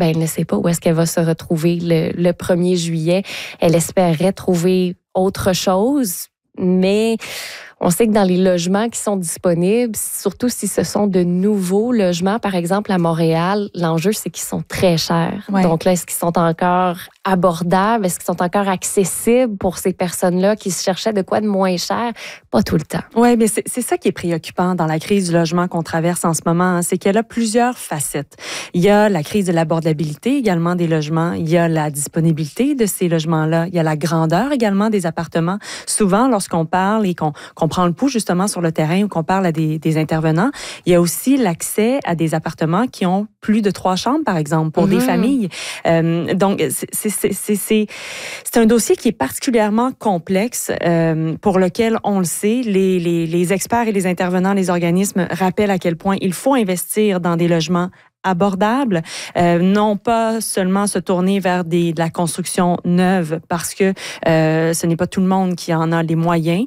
elle ne sait pas où est-ce qu'elle va se retrouver le 1er juillet. Elle espérait trouver autre chose, mais on sait que dans les logements qui sont disponibles, surtout si ce sont de nouveaux logements, par exemple à Montréal, l'enjeu, c'est qu'ils sont très chers. Ouais. Donc là, est-ce qu'ils sont encore abordables? Est-ce qu'ils sont encore accessibles pour ces personnes-là qui se cherchaient de quoi de moins cher? Pas tout le temps. Oui, mais c'est ça qui est préoccupant dans la crise du logement qu'on traverse en ce moment, hein, c'est qu'elle a plusieurs facettes. Il y a la crise de l'abordabilité également des logements, il y a la disponibilité de ces logements-là, il y a la grandeur également des appartements. Souvent, lorsqu'on parle et qu'on prend le pouls justement sur le terrain ou qu'on parle à des intervenants, il y a aussi l'accès à des appartements qui ont plus de 3 chambres, par exemple, pour des familles. Donc, c'est un dossier qui est particulièrement complexe, pour lequel, on le sait, les experts et les intervenants, les organismes rappellent à quel point il faut investir dans des logements abordables, non pas seulement se tourner vers de la construction neuve parce que ce n'est pas tout le monde qui en a les moyens.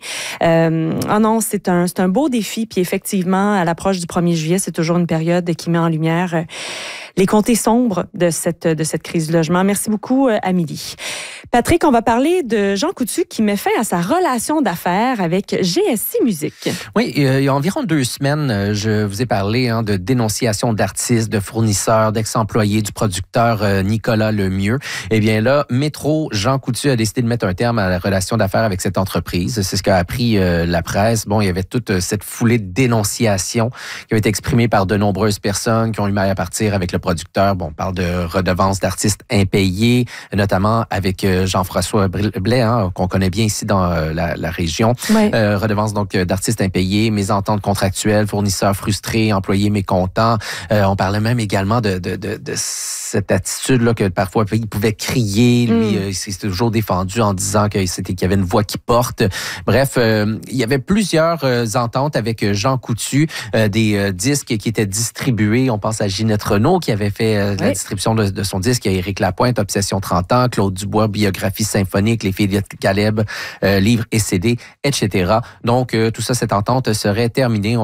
Non, c'est un beau défi, puis effectivement, à l'approche du 1er juillet, c'est toujours une période qui met en lumière les côtés sombres de cette crise du logement. Merci beaucoup, Amélie. Patrick, on va parler de Jean Coutu qui met fin à sa relation d'affaires avec GSI Musique. Oui, il y a environ 2 semaines, je vous ai parlé de dénonciation d'artistes, de fournisseurs, d'ex-employés, du producteur Nicolas Lemieux. Eh bien là, Métro, Jean Coutu a décidé de mettre un terme à la relation d'affaires avec cette entreprise. C'est ce qu'a appris la presse. Bon, il y avait toute cette foulée de dénonciations qui avait été exprimée par de nombreuses personnes qui ont eu mal à partir avec le producteur. Bon, on parle de redevances d'artistes impayés, notamment avec Jean-François Blais, qu'on connaît bien ici dans la région. Ouais. Redevances donc d'artistes impayés, mésententes contractuelles, fournisseurs frustrés, employés mécontents. On parlait même également de cette attitude-là que parfois il pouvait crier. Lui, il s'est toujours défendu en disant qu'il y avait une voix qui porte. Bref, il y avait plusieurs ententes avec Jean Coutu, des disques qui étaient distribués. On pense à Ginette Renault qui avait fait la distribution de son disque, Éric Lapointe, Obsession 30 ans, Claude Dubois, Biographie symphonique, Les Filles de Caleb, livres et CD, etc. Donc, tout ça, cette entente serait terminée.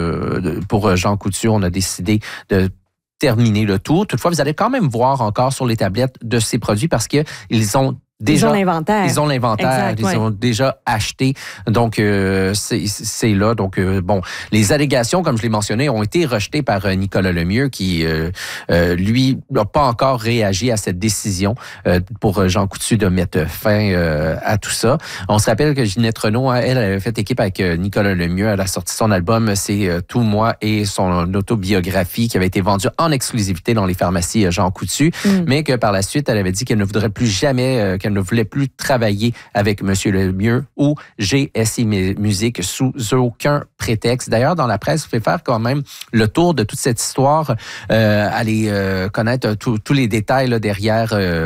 Pour Jean Coutu, on a décidé de terminer le tout. Toutefois, vous allez quand même voir encore sur les tablettes de ces produits parce qu'ils ont déjà, ils ont l'inventaire. Ils ont l'inventaire. Exact, ils ont déjà acheté. Donc, c'est là. Donc, bon, les allégations, comme je l'ai mentionné, ont été rejetées par Nicolas Lemieux qui, lui, n'a pas encore réagi à cette décision pour Jean Coutu de mettre fin à tout ça. On se rappelle que Ginette Renault, elle avait fait équipe avec Nicolas Lemieux. Elle a sorti son album C'est Tout moi et son autobiographie qui avait été vendue en exclusivité dans les pharmacies Jean Coutu, mais que par la suite, elle avait dit qu'elle ne voudrait plus jamais, qu'elle ne voulait plus travailler avec M. Lemieux ou GSI Musique sous aucun prétexte. D'ailleurs, dans la presse, il faut faire quand même le tour de toute cette histoire, aller connaître tous les détails là, derrière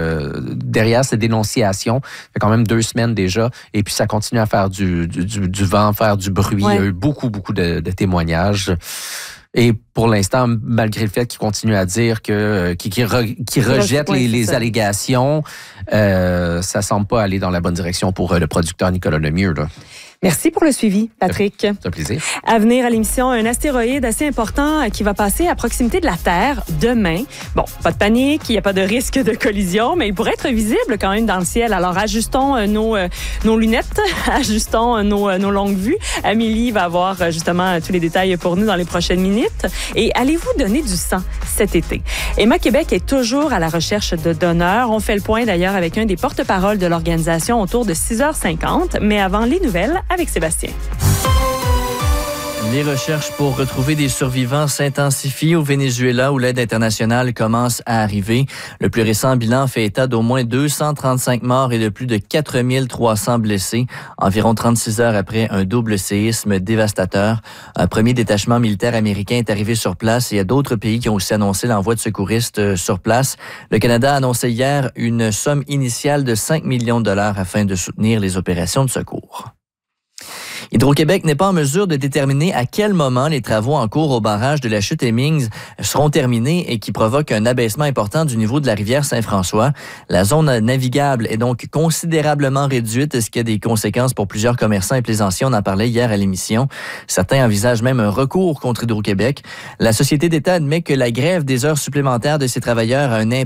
ces dénonciations. Ça fait quand même 2 semaines déjà, et puis ça continue à faire du vent, faire du bruit. Ouais. Il y a eu beaucoup de témoignages. Et pour l'instant, malgré le fait qu'il continue à dire qu'il rejette les allégations, ça semble pas aller dans la bonne direction pour le producteur Nicolas Lemieux. Là. Merci pour le suivi, Patrick. C'est un plaisir. À venir à l'émission, un astéroïde assez important qui va passer à proximité de la Terre demain. Bon, pas de panique, il n'y a pas de risque de collision, mais il pourrait être visible quand même dans le ciel. Alors, ajustons nos lunettes, ajustons nos longues vues. Amélie va avoir justement tous les détails pour nous dans les prochaines minutes. Et allez-vous donner du sang cet été? Emma Québec est toujours à la recherche de donneurs. On fait le point d'ailleurs avec un des porte-paroles de l'organisation autour de 6h50. Mais avant les nouvelles, avec Sébastien. Les recherches pour retrouver des survivants s'intensifient au Venezuela où l'aide internationale commence à arriver. Le plus récent bilan fait état d'au moins 235 morts et de plus de 4300 blessés, environ 36 heures après un double séisme dévastateur. Un premier détachement militaire américain est arrivé sur place et il y a d'autres pays qui ont aussi annoncé l'envoi de secouristes sur place. Le Canada a annoncé hier une somme initiale de 5 millions de dollars afin de soutenir les opérations de secours. Hydro-Québec n'est pas en mesure de déterminer à quel moment les travaux en cours au barrage de la chute Hemmings seront terminés et qui provoquent un abaissement important du niveau de la rivière Saint-François. La zone navigable est donc considérablement réduite, ce qui a des conséquences pour plusieurs commerçants et plaisanciers. On en parlait hier à l'émission. Certains envisagent même un recours contre Hydro-Québec. La Société d'État admet que la grève des heures supplémentaires de ses travailleurs a un impact